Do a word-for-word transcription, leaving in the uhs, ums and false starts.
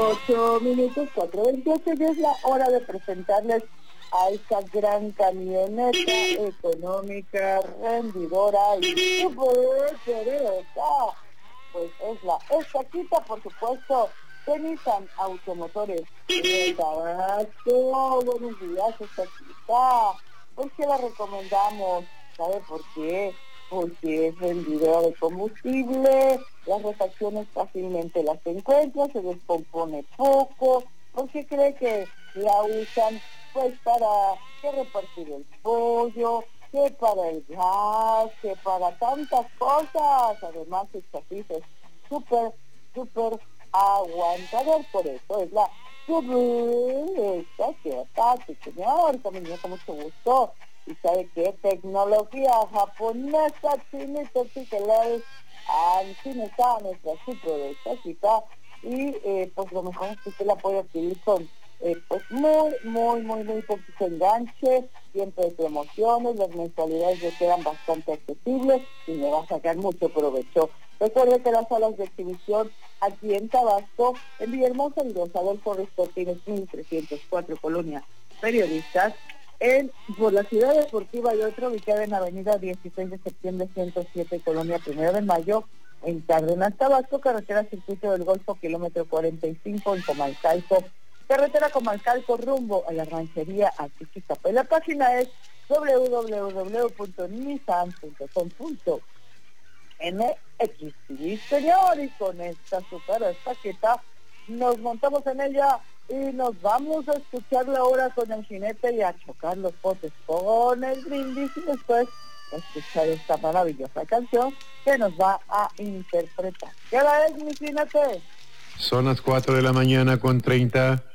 veintiocho minutos, cuatro veintiocho, y es la hora de presentarles a esta gran camioneta económica, rendidora y súper poderosa. Pues es la estaquita, por supuesto, de Nissan Automotores de Tabasco. Buenos días, estaquita. ¿Por qué la recomendamos? ¿Sabe por qué? Porque es vendedora de combustible, las refacciones fácilmente las encuentra, se descompone poco, porque cree que la usan pues para que repartir el pollo, que para el gas, que para tantas cosas. Además el chasis es súper, súper aguantador, por eso es la esta que ataque, señor, también con mucho gusto. Y sabe que tecnología japonesa, chinita, chiqueles, así está nuestra super estaquita. Y eh, pues lo mejor es que usted la puede adquirir con eh, pues muy, muy, muy, muy poquito enganche, siempre de promociones, las mensualidades le quedan bastante accesibles y me va a sacar mucho provecho. Recuerde que las salas de exhibición aquí en Tabasco, en Villahermosa, en Adolfo Restortines, mil trescientos cuatro, Colonia Periodistas, en, por la Ciudad Deportiva y otra ubicada en Avenida dieciséis de septiembre ciento siete, Colonia Primero de Mayo, en Cárdenas, Tabasco, carretera Circuito del Golfo, kilómetro cuarenta y cinco, en Comalcalco, carretera Comalcalco, rumbo a la ranchería Atiquizapa. La página es doble u doble u doble u punto nissan punto com punto m x. Sí, señor, y con esta super estaqueta nos montamos en ella y nos vamos a escuchar la hora con el jinete y a chocar los potes con el brindis, y después a escuchar esta maravillosa canción que nos va a interpretar. ¿Qué hora es, mi jinete? Son las cuatro de la mañana con treinta.